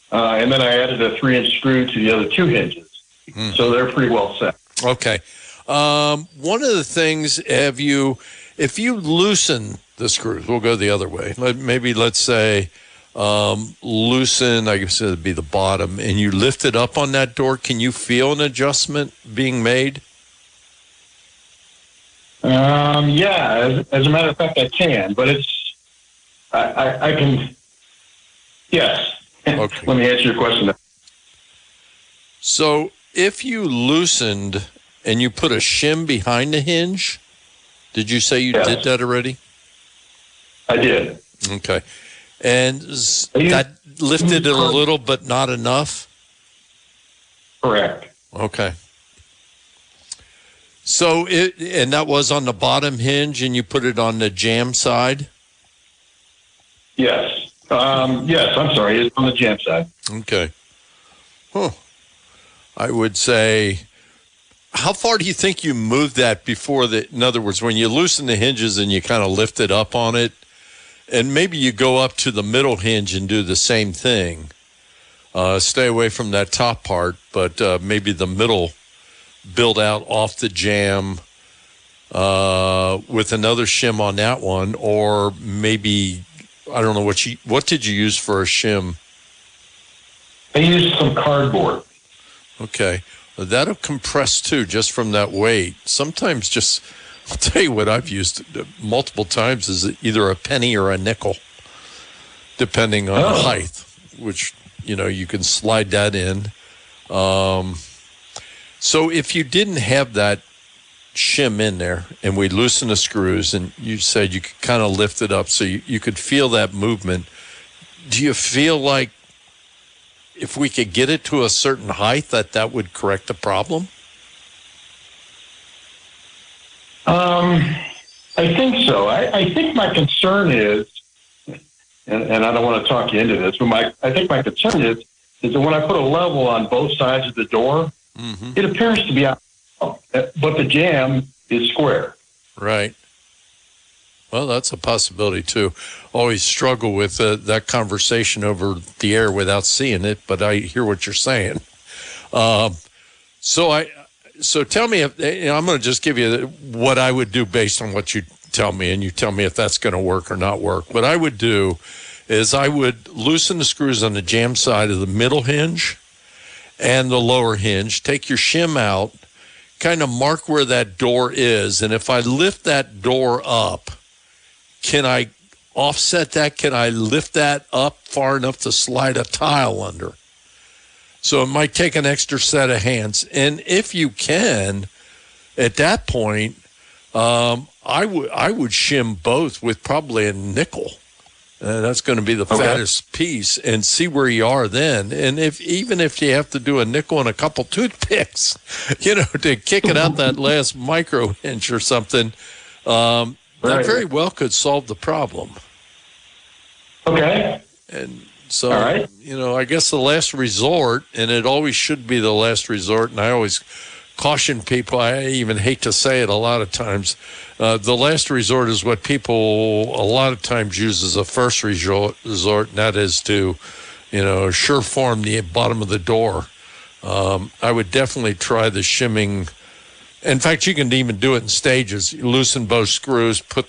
and then I added a 3-inch screw to the other 2 hinges. So they're pretty well set. Okay. One of the things, if you loosen the screws, we'll go the other way. Let's say loosen, I guess it would be the bottom, and you lift it up on that door. Can you feel an adjustment being made? Yeah, as a matter of fact, I can, but I can, yes. Okay. Let me answer your question. So if you loosened and you put a shim behind the hinge, did you say you did that already? I did. Okay. And that lifted it a little, but not enough? Correct. Okay. So and that was on the bottom hinge, and you put it on the jam side? Yes. Yes, I'm sorry. It's on the jam side. Okay. Huh. I would say, how far do you think you moved that before in other words, when you loosen the hinges and you kind of lift it up on it, and maybe you go up to the middle hinge and do the same thing. Stay away from that top part, but maybe the middle build out off the jam with another shim on that one, or maybe, I don't know, what did you use for a shim? I used some cardboard. Okay. That'll compress too, just from that weight. Sometimes I'll tell you what I've used multiple times is either a penny or a nickel, depending on the height, which, you can slide that in. So if you didn't have that shim in there and we loosen the screws and you said you could kind of lift it up so you could feel that movement, do you feel like if we could get it to a certain height that would correct the problem? I think so. I think my concern is, and I don't want to talk you into this, but I think my concern is that when I put a level on both sides of the door, it appears to be out, but the jam is square. Right. Well, that's a possibility too. Always struggle with that conversation over the air without seeing it, but I hear what you're saying. So tell me if I'm going to just give you what I would do based on what you tell me, and you tell me if that's going to work or not work. What I would do is I would loosen the screws on the jam side of the middle hinge and the lower hinge. Take your shim out, kind of mark where that door is, and if I lift that door up, can I offset that? Can I lift that up far enough to slide a tile under? So it might take an extra set of hands. And if you can, at that point, I would shim both with probably a nickel. That's going to be the fattest piece, and see where you are then. And even if you have to do a nickel and a couple toothpicks, to kick it out that last micro inch or something, that very well could solve the problem. Okay. And so, I guess the last resort, and it always should be the last resort, and I always caution people, I even hate to say it a lot of times, the last resort is what people a lot of times use as a first resort, and that is to, sure form the bottom of the door. I would definitely try the shimming. In fact, you can even do it in stages. You loosen both screws, put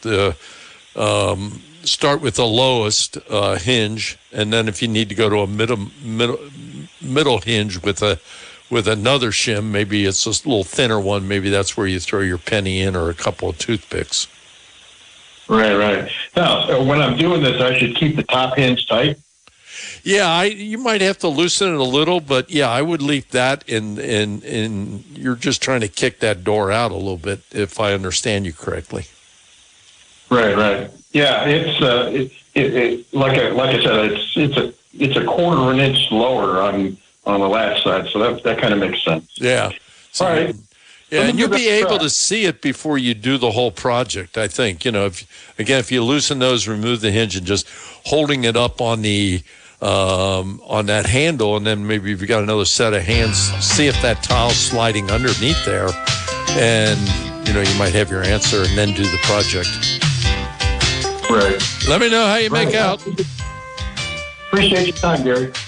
start with the lowest hinge, and then if you need to go to a middle hinge with another shim, maybe it's a little thinner one. Maybe that's where you throw your penny in or a couple of toothpicks. Right. Now, when I'm doing this, I should keep the top hinge tight. Yeah, you might have to loosen it a little, but yeah, I would leave that in you're just trying to kick that door out a little bit, if I understand you correctly. Right. Yeah, it's like I said, it's a quarter of an inch lower on the latch side, so that kind of makes sense. Yeah. All right. Yeah, and you'll be able to see it before you do the whole project, I think. If you loosen those, remove the hinge, and just holding it up on the on that handle, and then maybe if you got another set of hands, see if that tile's sliding underneath there, and you might have your answer, and then do the project. Right. Let me know how you make out. Appreciate your time, Gary.